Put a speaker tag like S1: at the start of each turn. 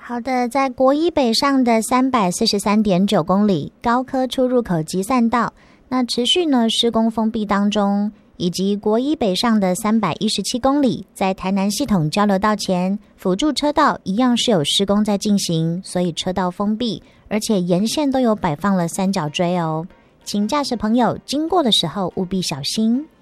S1: 好的，在国一北上的343.9公里高科出入口集散道，那持续呢施工封闭当中，以及国一北上的317公里，在台南系统交流道前辅助车道一样是有施工在进行，所以车道封闭，而且沿线都有摆放了三角锥哦，请驾驶朋友经过的时候务必小心。